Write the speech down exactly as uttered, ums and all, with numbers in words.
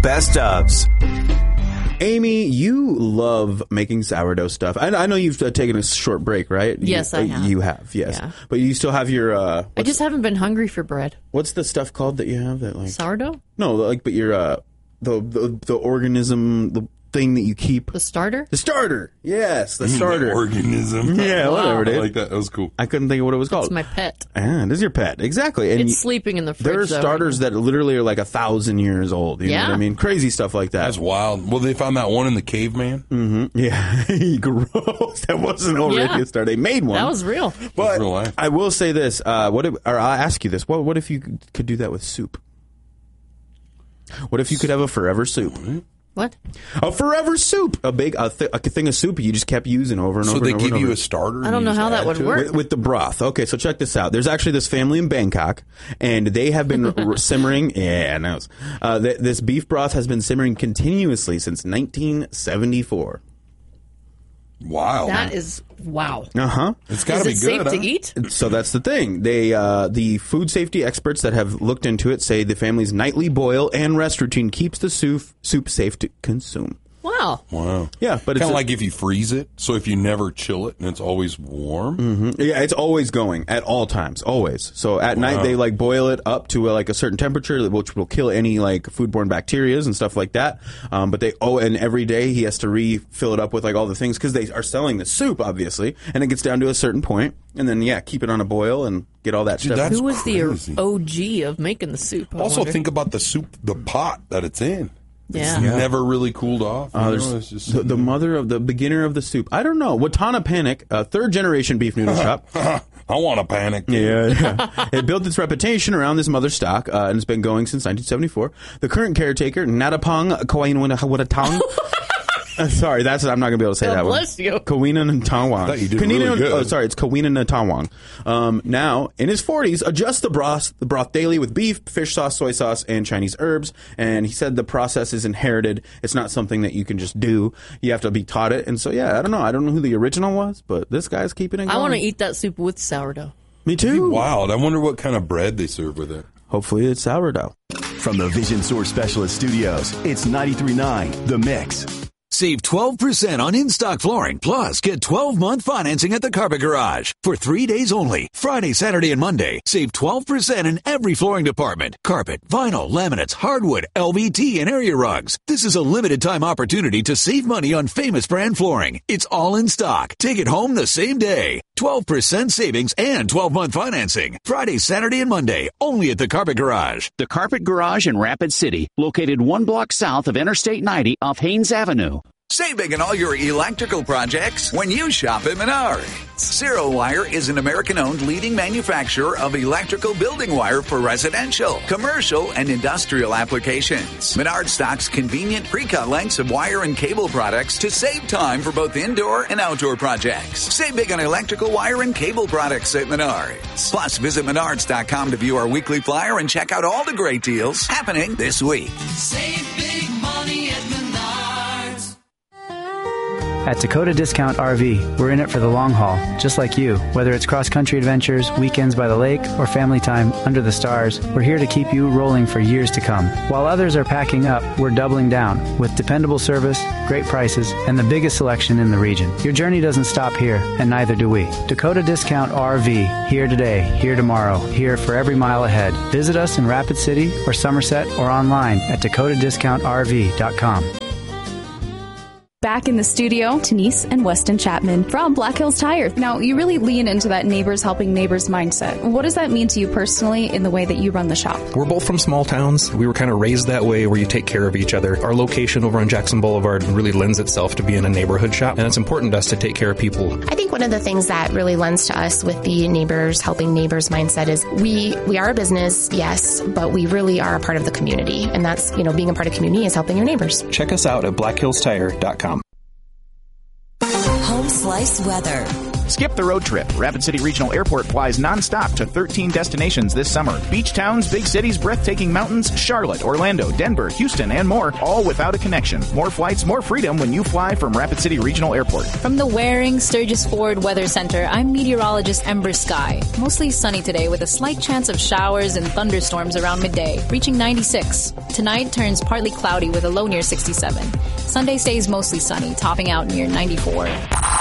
best ofs. Amy, you love making sourdough stuff. I, I know you've uh, taken a short break, right? Yes, you, I have. You have, yes. Yeah. But you still have your... Uh, I just haven't been hungry for bread. What's the stuff called that you have? That like Sourdough? No, like, but your... Uh, the, the, the organism... The, thing that you keep. The starter? The starter. Yes, the starter. The organism. Yeah, wow. whatever it is. I like that. That was cool. I couldn't think of what it was called. It's my pet. And it's your pet. Exactly. And it's you, sleeping in the fridge. There are though, starters right that literally are like a thousand years old. You yeah. know what I mean? Crazy stuff like that. That's wild. Well, they found that one in the caveman. Mm-hmm. Yeah. Gross. That wasn't already yeah. a starter. They made one. That was real. But real life. I will say this. Uh, what if, or I'll ask you this. What, what if you could, could do that with soup? What if you could have a forever soup? What? A forever soup. A big a, th- a thing of soup you just kept using over and so over and they over. give and over. you a starter? I don't know how that would work. With, with the broth. Okay, so check this out. There's actually this family in Bangkok, and they have been r- simmering. Yeah, I know. Uh, th- this beef broth has been simmering continuously since nineteen seventy-four. Wow. That is, wow. Uh-huh. It's got to be Is it good, safe huh? to eat? So that's the thing. They, uh, the food safety experts that have looked into it say the family's nightly boil and rest routine keeps the soup, soup safe to consume. Wow. Wow. Yeah, but kind it's of a- like if you freeze it, so if you never chill it and it's always warm. Mm-hmm. Yeah, it's always going at all times, always. So at wow. night they like boil it up to a, like a certain temperature, which will kill any like foodborne bacteria and stuff like that. Um, but they oh, and every day he has to refill it up with like all the things because they are selling the soup, obviously, and it gets down to a certain point, and then yeah, keep it on a boil and get all that Dude, stuff. that's Who was crazy. the O G of making the soup? I Also, wonder? think about the soup, the pot that it's in. Yeah. It's Yeah. never really cooled off. Uh, You there's know, it's just the, the mother of the beginner of the soup. I don't know. Watana Panic, a third generation beef noodle shop. I want to panic. Yeah, yeah. It built its reputation around this mother stock, uh, and it's been going since nineteen seventy-four. The current caretaker, Natapong Kawainwanatawang. Uh, sorry, that's I'm not gonna be able to say God that bless one. you. Kawina Natawang. I thought you did Kanina, really good. Oh, sorry, it's Kawina Natawang. Um, now in his forties, adjusts the broth, the broth daily with beef, fish sauce, soy sauce, and Chinese herbs. And he said the process is inherited. It's not something that you can just do. You have to be taught it. And so yeah, I don't know. I don't know who the original was, but this guy's keeping it going. I want to eat that soup with sourdough. Me too. Wild. I wonder what kind of bread they serve with it. Hopefully it's sourdough. From the Vision Source Specialist Studios, it's ninety-three point nine The Mix. Save twelve percent on in-stock flooring, plus get twelve-month financing at the Carpet Garage. For three days only, Friday, Saturday, and Monday, save twelve percent in every flooring department. Carpet, vinyl, laminates, hardwood, L V T, and area rugs. This is a limited-time opportunity to save money on famous brand flooring. It's all in stock. Take it home the same day. twelve percent savings and twelve-month financing. Friday, Saturday, and Monday, only at the Carpet Garage. The Carpet Garage in Rapid City, located one block south of Interstate ninety off Haynes Avenue. Save big on all your electrical projects when you shop at Menards. Zero Wire is an American-owned leading manufacturer of electrical building wire for residential, commercial, and industrial applications. Menards stocks convenient pre-cut lengths of wire and cable products to save time for both indoor and outdoor projects. Save big on electrical wire and cable products at Menards. Plus, visit menards dot com to view our weekly flyer and check out all the great deals happening this week. Save big money at Menards. At Dakota Discount R V, we're in it for the long haul, just like you. Whether it's cross-country adventures, weekends by the lake, or family time under the stars, we're here to keep you rolling for years to come. While others are packing up, we're doubling down with dependable service, great prices, and the biggest selection in the region. Your journey doesn't stop here, and neither do we. Dakota Discount R V, here today, here tomorrow, here for every mile ahead. Visit us in Rapid City or Somerset or online at dakota discount r v dot com. Back in the studio, Denise and Weston Chapman from Black Hills Tire. Now, you really lean into that neighbors helping neighbors mindset. What does that mean to you personally in the way that you run the shop? We're both from small towns. We were kind of raised that way where you take care of each other. Our location over on Jackson Boulevard really lends itself to being a neighborhood shop, and it's important to us to take care of people. I think one of the things that really lends to us with the neighbors helping neighbors mindset is we we are a business, yes, but we really are a part of the community. And that's, you know, being a part of community is helping your neighbors. Check us out at black hills tire dot com. Home Slice weather. Skip the road trip. Rapid City Regional Airport flies nonstop to thirteen destinations this summer. Beach towns, big cities, breathtaking mountains, Charlotte, Orlando, Denver, Houston, and more, all without a connection. More flights, more freedom when you fly from Rapid City Regional Airport. From the Waring Sturgis Ford Weather Center, I'm meteorologist Ember Sky. Mostly sunny today with a slight chance of showers and thunderstorms around midday, reaching ninety-six. Tonight turns partly cloudy with a low near sixty-seven. Sunday stays mostly sunny, topping out near ninety-four.